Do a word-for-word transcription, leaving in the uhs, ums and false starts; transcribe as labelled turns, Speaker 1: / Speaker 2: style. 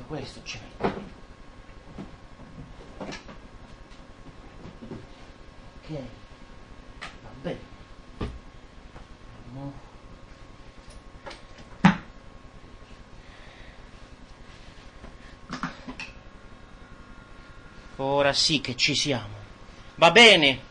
Speaker 1: questo ci metto. Ok, va bene. Mo. Ora sì che ci siamo. Va bene.